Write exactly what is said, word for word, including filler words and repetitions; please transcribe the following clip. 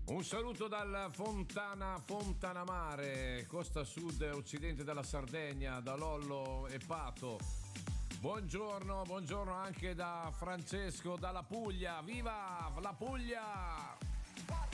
Un saluto dal Fontana Fontanamare, costa sud e occidente della Sardegna, da Lollo e Pato. Buongiorno, buongiorno anche da Francesco dalla Puglia. Viva la Puglia!